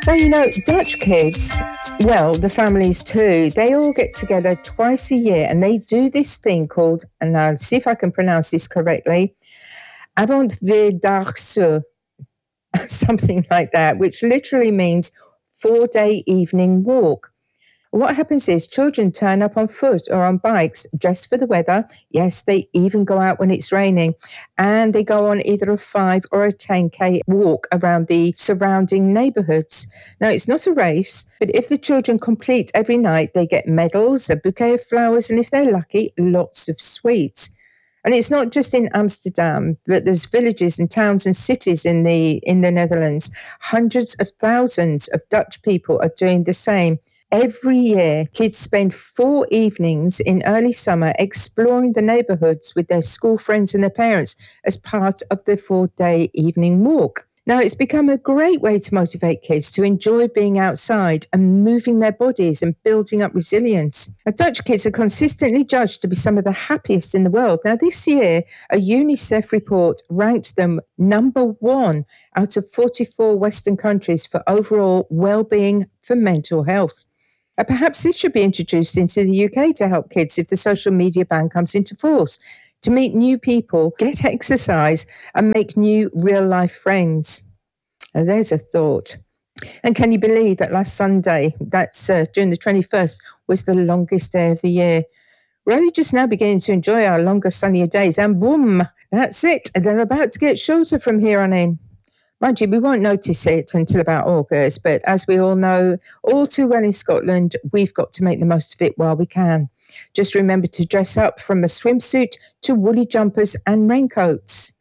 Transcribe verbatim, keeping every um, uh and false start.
Now, you know, Dutch kids, well, the families too, they all get together twice a year and they do this thing called, and I'll see if I can pronounce this correctly, avondvierdaagse, something like that, which literally means four-day evening walk. What happens is children turn up on foot or on bikes, dressed for the weather. Yes, they even go out when it's raining. And they go on either a five or a ten K walk around the surrounding neighborhoods. Now, it's not a race, but if the children complete every night, they get medals, a bouquet of flowers, and if they're lucky, lots of sweets. And it's not just in Amsterdam, but there's villages and towns and cities in the in the Netherlands. Hundreds of thousands of Dutch people are doing the same. Every year, kids spend four evenings in early summer exploring the neighborhoods with their school friends and their parents as part of the four-day evening walk. Now, it's become a great way to motivate kids to enjoy being outside and moving their bodies and building up resilience. Now, Dutch kids are consistently judged to be some of the happiest in the world. Now, this year, a UNICEF report ranked them number one out of forty-four Western countries for overall well-being for mental health. Uh, perhaps this should be introduced into the U K to help kids if the social media ban comes into force, to meet new people, get exercise, and make new real-life friends. And there's a thought. And can you believe that last Sunday, that's uh, June the twenty-first, was the longest day of the year? We're only just now beginning to enjoy our longer, sunnier days, and boom, that's it. They're about to get shorter from here on in. Mind you, we won't notice it until about August, but as we all know all too well in Scotland, we've got to make the most of it while we can. Just remember to dress up from a swimsuit to woolly jumpers and raincoats.